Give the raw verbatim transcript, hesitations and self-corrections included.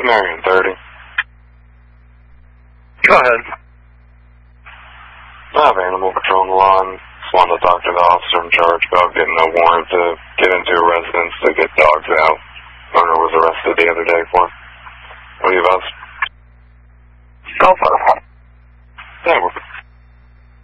Marion thirty. Go ahead. I have animal patrol on the line. Just wanted to talk to the officer in charge about getting a warrant to get into a residence to get dogs out. Owner was arrested the other day for. What do you have? Go for it. Yeah, we're